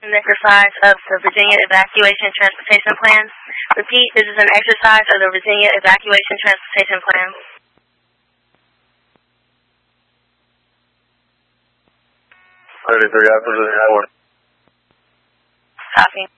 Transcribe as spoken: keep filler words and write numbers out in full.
an exercise of the Virginia Evacuation Transportation Plan. Repeat, this is an exercise of the Virginia Evacuation Transportation Plan. thirty-three, after the hour. Copy.